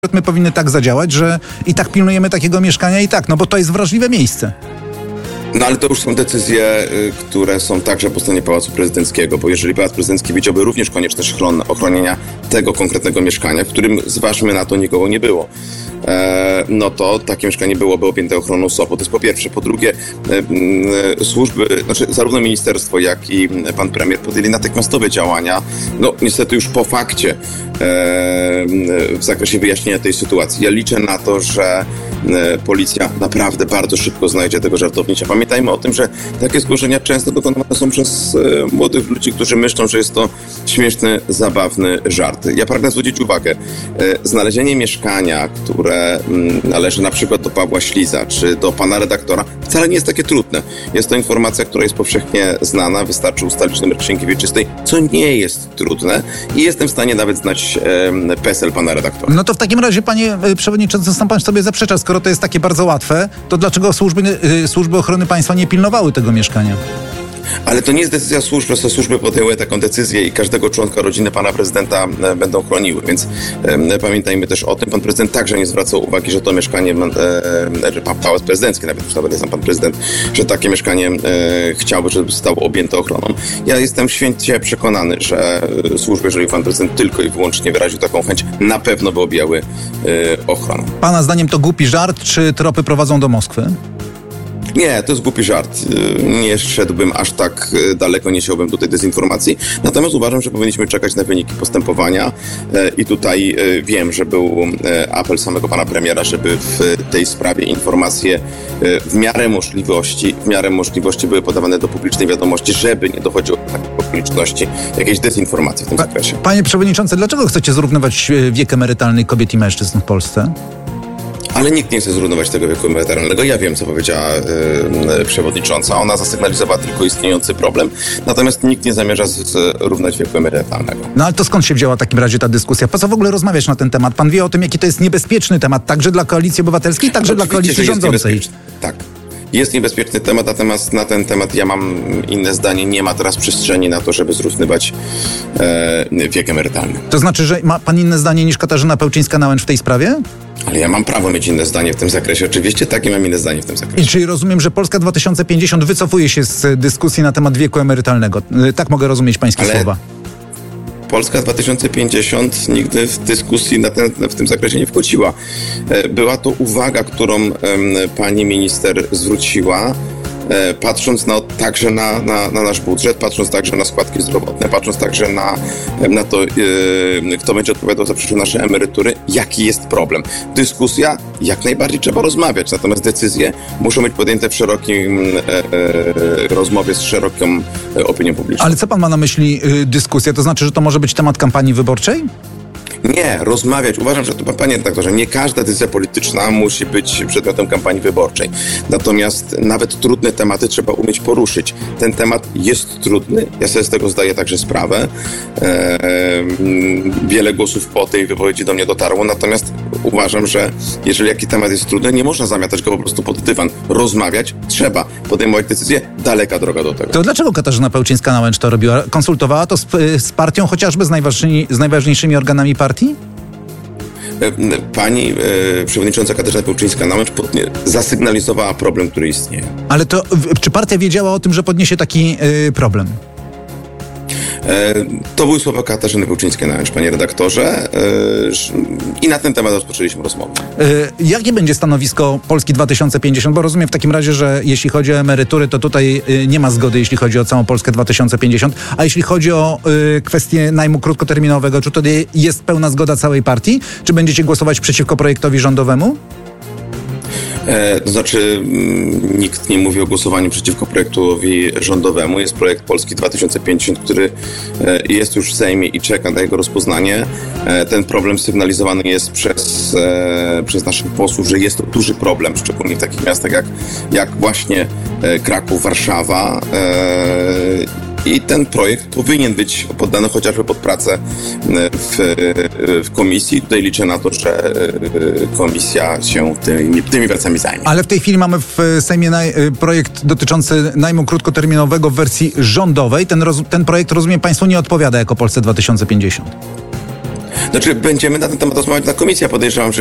My powinny tak zadziałać, że i tak pilnujemy takiego mieszkania i tak, no bo to jest wrażliwe miejsce. No ale to już są decyzje, które są także po stronie Pałacu Prezydenckiego, bo jeżeli Pałac Prezydencki widziałby również konieczność ochronienia tego konkretnego mieszkania, w którym, zważmy na to, nikogo nie było, no to takie mieszkanie byłoby objęte ochroną SOP-u. To jest po pierwsze. Po drugie, służby, zarówno ministerstwo, jak i pan premier podjęli natychmiastowe działania, no niestety już po fakcie, w zakresie wyjaśnienia tej sytuacji. Ja liczę na to, że policja naprawdę bardzo szybko znajdzie tego żartownicza. Pamiętajmy o tym, że takie zgłoszenia często dokonywane są przez młodych ludzi, którzy myślą, że jest to śmieszny, zabawny żart. Ja pragnę zwrócić uwagę, znalezienie mieszkania, które należy na przykład do Pawła Śliza, czy do pana redaktora, wcale nie jest takie trudne. Jest to informacja, która jest powszechnie znana, wystarczy ustalić numer księgi wieczystej, co nie jest trudne i jestem w stanie nawet znać PESEL pana redaktora. No to w takim razie, panie przewodniczący, sam pan sobie zaprzecza, skoro to jest takie bardzo łatwe, to dlaczego służby ochrony państwa nie pilnowały tego mieszkania? Ale to nie jest decyzja służb, że służby podjęły taką decyzję i każdego członka rodziny pana prezydenta będą chroniły, więc pamiętajmy też o tym. Pan prezydent także nie zwracał uwagi, że to mieszkanie, Pałac Prezydencki, nawet nie sam pan prezydent, że takie mieszkanie chciałby, żeby zostało objęte ochroną. Ja jestem święcie przekonany, że służby, jeżeli pan prezydent tylko i wyłącznie wyraził taką chęć, na pewno by objęły ochroną. Pana zdaniem to głupi żart, czy tropy prowadzą do Moskwy? Nie, to jest głupi żart. Nie szedłbym aż tak daleko, nie siałbym tutaj dezinformacji. Natomiast uważam, że powinniśmy czekać na wyniki postępowania i tutaj wiem, że był apel samego pana premiera, żeby w tej sprawie informacje w miarę możliwości były podawane do publicznej wiadomości, żeby nie dochodziło do takiej publiczności jakiejś dezinformacji w tym zakresie. Panie przewodniczący, dlaczego chcecie zrównywać wiek emerytalny kobiet i mężczyzn w Polsce? Ale nikt nie chce zrównować tego wieku emerytalnego. Ja wiem, co powiedziała przewodnicząca. Ona zasygnalizowała tylko istniejący problem, natomiast nikt nie zamierza zrównać wieku emerytalnego. No ale to skąd się wzięła w takim razie ta dyskusja? Po co w ogóle rozmawiać na ten temat? Pan wie o tym, jaki to jest niebezpieczny temat, także dla Koalicji Obywatelskiej, także dla koalicji rządzącej. Tak. Jest niebezpieczny temat, natomiast na ten temat ja mam inne zdanie. Nie ma teraz przestrzeni na to, żeby zrównywać wiek emerytalny. To znaczy, że ma pan inne zdanie niż Katarzyna Pełczyńska-Nałęcz w tej sprawie? Ale ja mam prawo mieć inne zdanie w tym zakresie. Oczywiście takie mam inne zdanie w tym zakresie. I czyli rozumiem, że Polska 2050 wycofuje się z dyskusji na temat wieku emerytalnego. Tak mogę rozumieć pańskie słowa. Polska 2050 nigdy w dyskusji w tym zakresie nie wchodziła. Była to uwaga, którą pani minister zwróciła, patrząc także na nasz budżet, patrząc także na składki zdrowotne, patrząc także na to, kto będzie odpowiadał za przyszłe nasze emerytury, jaki jest problem. Dyskusja, jak najbardziej trzeba rozmawiać, natomiast decyzje muszą być podjęte w szerokim rozmowie z szeroką opinią publiczną. Ale co pan ma na myśli dyskusja? To znaczy, że to może być temat kampanii wyborczej? Nie, rozmawiać. Uważam, że to, panie redaktorze, nie każda decyzja polityczna musi być przedmiotem kampanii wyborczej. Natomiast nawet trudne tematy trzeba umieć poruszyć. Ten temat jest trudny. Ja sobie z tego zdaję także sprawę. Wiele głosów po tej wypowiedzi do mnie dotarło. Natomiast uważam, że jeżeli jakiś temat jest trudny, nie można zamiatać go po prostu pod dywan. Rozmawiać trzeba. Podejmować decyzje. Daleka droga do tego. To dlaczego Katarzyna Pełczyńska-Nałęcz to robiła? Konsultowała to z partią, chociażby z najważniejszymi organami partii? Pani przewodnicząca Katarzyna Pełczyńska-Nałęcz zasygnalizowała problem, który istnieje. Ale to czy partia wiedziała o tym, że podniesie taki problem? To były słowa Katarzyny Pełczyńskiej-Nałęcz, panie redaktorze, i na ten temat rozpoczęliśmy rozmowę. Jakie będzie stanowisko Polski 2050? Bo rozumiem w takim razie, że jeśli chodzi o emerytury, to tutaj nie ma zgody, jeśli chodzi o całą Polskę 2050, a jeśli chodzi o kwestię najmu krótkoterminowego, czy tutaj jest pełna zgoda całej partii? Czy będziecie głosować przeciwko projektowi rządowemu? To znaczy, nikt nie mówi o głosowaniu przeciwko projektowi rządowemu. Jest projekt Polski 2050, który jest już w Sejmie i czeka na jego rozpoznanie. Ten problem sygnalizowany jest przez naszych posłów, że jest to duży problem, szczególnie w takich miastach jak właśnie Kraków, Warszawa. I ten projekt powinien być poddany chociażby pod pracę w komisji. Tutaj liczę na to, że komisja się tymi pracami zajmie. Ale w tej chwili mamy w Sejmie projekt dotyczący najmu krótkoterminowego w wersji rządowej. Ten projekt, rozumiem, państwu nie odpowiada jako Polsce 2050. Znaczy, będziemy na ten temat rozmawiać na komisji. Ja podejrzewam, że